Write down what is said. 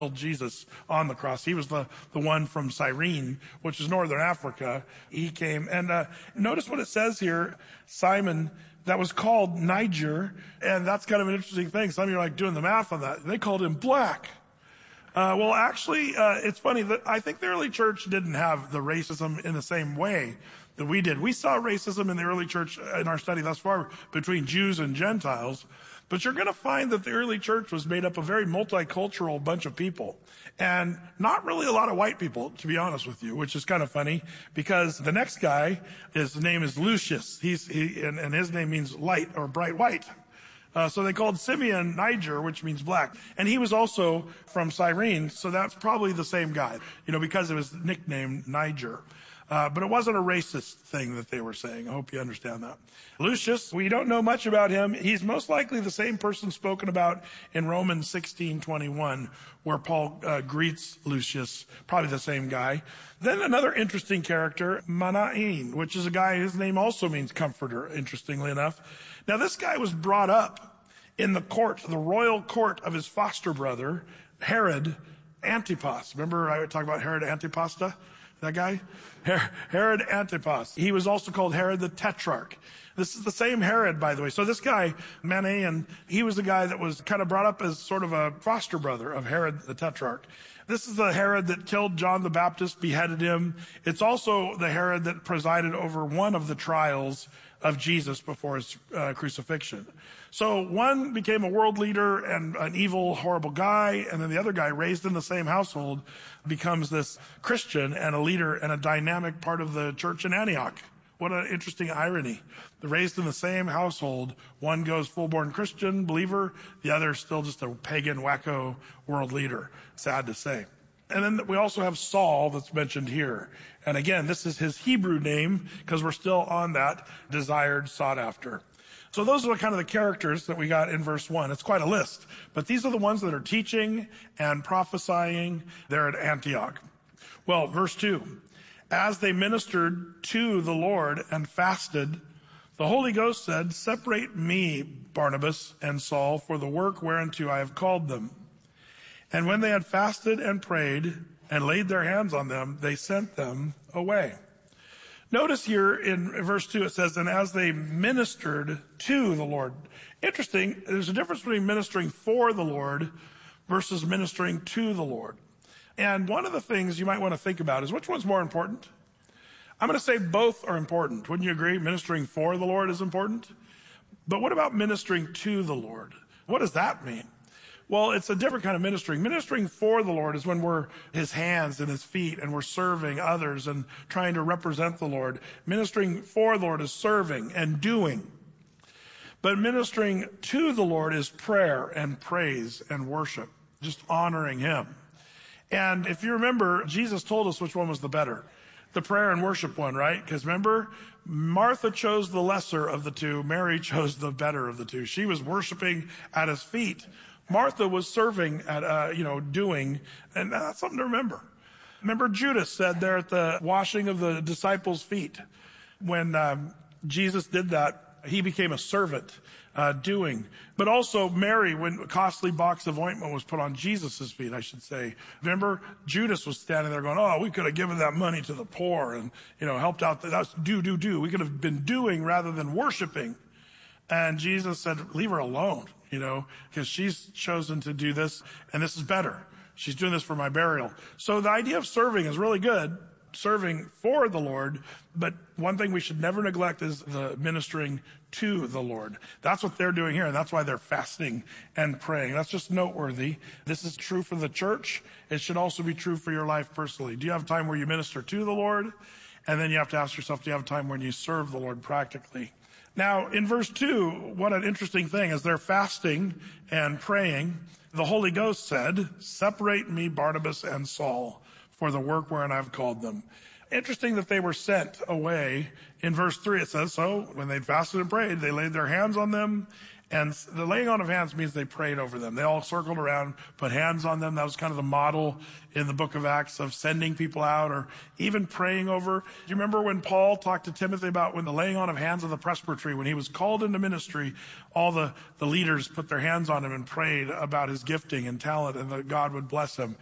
Jesus on the cross. He was the one from Cyrene, which is northern Africa. He came. And notice what it says here, Simon, that was called Niger. And that's kind of an interesting thing. Some of you are like doing the math on that. They called him black. Well, actually, it's funny that I think the early church didn't have the racism in the same way that we did. We saw racism in the early church in our study thus far between Jews and Gentiles. But you're going to find that the early church was made up of a very multicultural bunch of people. And not really a lot of white people, to be honest with you, which is kind of funny because the next guy, his name is Lucius. And his name means light or bright white. So they called Simeon Niger, which means black. And he was also from Cyrene, so that's probably the same guy, because of his nickname, Niger. But it wasn't a racist thing that they were saying. I hope you understand that. Lucius, we don't know much about him. He's most likely the same person spoken about in Romans 16:21, where Paul greets Lucius, probably the same guy. Then another interesting character, Manaen, which is a guy, his name also means comforter, interestingly enough. Now this guy was brought up in the royal court of his foster brother, Herod Antipas. Remember I talked about Herod Antipasta? That guy? Herod Antipas. He was also called Herod the Tetrarch. This is the same Herod, by the way. So this guy, Manaen, he was the guy that was kind of brought up as sort of a foster brother of Herod the Tetrarch. This is the Herod that killed John the Baptist, beheaded him. It's also the Herod that presided over one of the trials of Jesus before his crucifixion. So one became a world leader and an evil, horrible guy, and then the other guy, raised in the same household, becomes this Christian and a leader and a dynamic part of the church in Antioch. What an interesting irony. They're raised in the same household. One goes full-born Christian, believer. The other still just a pagan, wacko world leader. Sad to say. And then we also have Saul that's mentioned here. And again, this is his Hebrew name because we're still on that desired, sought after. So those are kind of the characters that we got in verse 1. It's quite a list. But these are the ones that are teaching and prophesying there at Antioch. Well, verse 2. As they ministered to the Lord and fasted, the Holy Ghost said, "Separate me, Barnabas and Saul, for the work whereunto I have called them." And when they had fasted and prayed and laid their hands on them, they sent them away. Notice here in verse 2 it says, and as they ministered to the Lord. Interesting, there's a difference between ministering for the Lord versus ministering to the Lord. And one of the things you might want to think about is which one's more important? I'm going to say both are important. Wouldn't you agree? Ministering for the Lord is important. But what about ministering to the Lord? What does that mean? Well, it's a different kind of ministering. Ministering for the Lord is when we're his hands and his feet and we're serving others and trying to represent the Lord. Ministering for the Lord is serving and doing. But ministering to the Lord is prayer and praise and worship, just honoring him. And if you remember, Jesus told us which one was the better. The prayer and worship one, right? Because remember, Martha chose the lesser of the two. Mary chose the better of the two. She was worshiping at his feet. Martha was serving at, doing, and that's something to remember. Remember Judas said there at the washing of the disciples' feet, when Jesus did that, he became a servant, doing. But also Mary, when a costly box of ointment was put on Jesus' feet, I should say. Remember, Judas was standing there going, oh, we could have given that money to the poor and, helped out. That's do. We could have been doing rather than worshiping. And Jesus said, leave her alone, because she's chosen to do this, and this is better. She's doing this for my burial. So the idea of serving is really good, serving for the Lord, but one thing we should never neglect is the ministering to the Lord. That's what they're doing here, and that's why they're fasting and praying. That's just noteworthy. This is true for the church. It should also be true for your life personally. Do you have time where you minister to the Lord? And then you have to ask yourself, do you have time when you serve the Lord practically? Now, in verse 2, what an interesting thing. As they're fasting and praying, the Holy Ghost said, separate me, Barnabas and Saul, for the work wherein I've called them. Interesting that they were sent away. In verse 3 it says, so when they fasted and prayed, they laid their hands on them And the laying on of hands means they prayed over them. They all circled around, put hands on them. That was kind of the model in the book of Acts of sending people out or even praying over. Do you remember when Paul talked to Timothy about when the laying on of hands of the presbytery, when he was called into ministry, all the leaders put their hands on him and prayed about his gifting and talent and that God would bless him.